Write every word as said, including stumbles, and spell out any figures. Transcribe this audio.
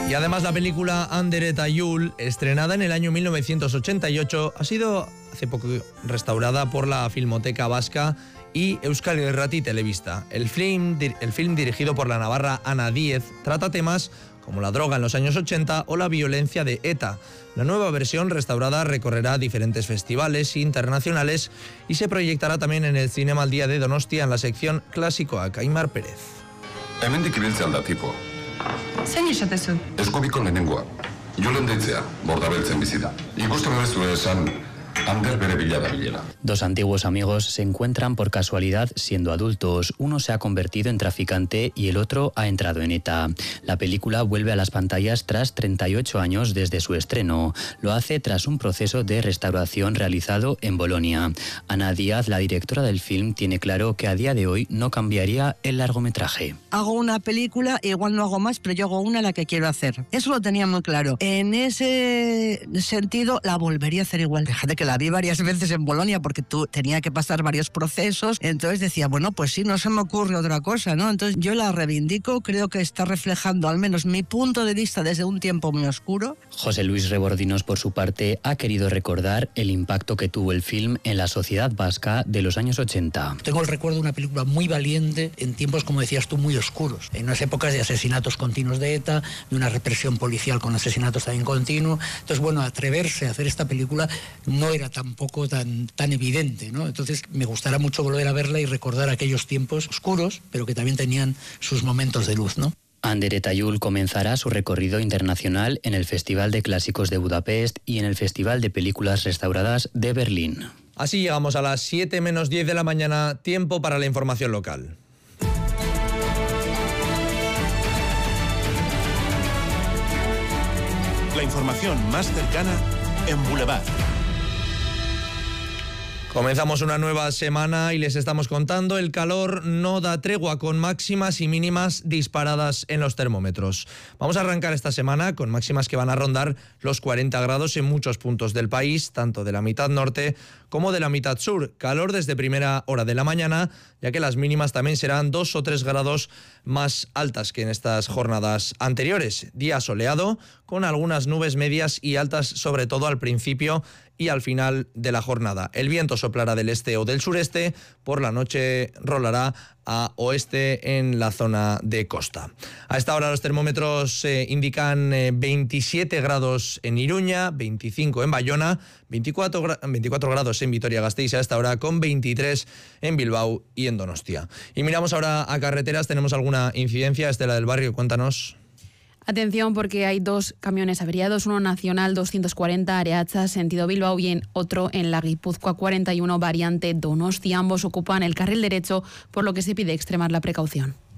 Y además la película Andere eta Jul, estrenada en el año mil novecientos ochenta y ocho, ha sido hace poco restaurada por la Filmoteca Vasca y Euskal Irrati Telebista. El film, el film dirigido por la navarra Ana Díez trata temas como la droga en los años ochenta o la violencia de ETA. La nueva versión restaurada recorrerá diferentes festivales internacionales y se proyectará también en el Cinema al Día de Donostia en la sección Klasikoak. Aimar Pérez. Hemendik ibiltzean da tipo. Zein esatezu? Eskobiko lehenengoa. Julen deitzea, bordabeltzen bizi da. Ikusten duzu esan Ander bere bila da bilela. Dos antiguos amigos se encuentran por casualidad siendo adultos. Uno se ha convertido en traficante y el otro ha entrado en ETA. La película vuelve a las pantallas tras treinta y ocho años desde su estreno. Lo hace tras un proceso de restauración realizado en Bolonia. Ana Díaz, la directora del film, tiene claro que a día de hoy no cambiaría el largometraje. Hago una película, igual no hago más, pero yo hago una la que quiero hacer. Eso lo tenía muy claro. En ese sentido, la volvería a hacer igual. Fíjate que la vi varias veces en Bolonia porque tú tenía que pasar varios procesos, entonces decía, bueno, pues sí, no se me ocurre otra cosa, ¿no? Entonces yo la reivindico, creo que está reflejando al menos mi punto de vista desde un tiempo muy oscuro. José Luis Rebordinos, por su parte, ha querido recordar el impacto que tuvo el film en la sociedad vasca de los años ochenta. Tengo el recuerdo de una película muy valiente en tiempos, como decías tú, muy oscuros, en unas épocas de asesinatos continuos de ETA, de una represión policial con asesinatos también continuos. Entonces, bueno, atreverse a hacer esta película no era tampoco tan, tan evidente, ¿no? Entonces me gustará mucho volver a verla y recordar aquellos tiempos oscuros, pero que también tenían sus momentos de luz, ¿no? Andere eta Jul comenzará su recorrido internacional en el Festival de Clásicos de Budapest y en el Festival de Películas Restauradas de Berlín. Así llegamos a las siete menos diez de la mañana, tiempo para la información local. La información más cercana en Boulevard. Comenzamos una nueva semana y les estamos contando, el calor no da tregua con máximas y mínimas disparadas en los termómetros. Vamos a arrancar esta semana con máximas que van a rondar los cuarenta grados en muchos puntos del país, tanto de la mitad norte como de la mitad sur. Calor desde primera hora de la mañana, ya que las mínimas también serán dos o tres grados más altas que en estas jornadas anteriores. Día soleado, con algunas nubes medias y altas, sobre todo al principio y al final de la jornada. El viento soplará del este o del sureste, por la noche rolará a oeste en la zona de costa. A esta hora los termómetros eh, indican eh, veintisiete grados en Iruña, veinticinco en Bayona, veinticuatro, veinticuatro grados en Vitoria-Gasteiz, a esta hora con veintitrés en Bilbao y en Donostia. Y miramos ahora a carreteras, tenemos alguna incidencia. Estela del Barrio, cuéntanos. Atención, porque hay dos camiones averiados, uno nacional doscientos cuarenta Areacha, sentido Bilbao, y en otro en la Guipúzcoa cuarenta y uno, variante Donostia. Ambos ocupan el carril derecho, por lo que se pide extremar la precaución.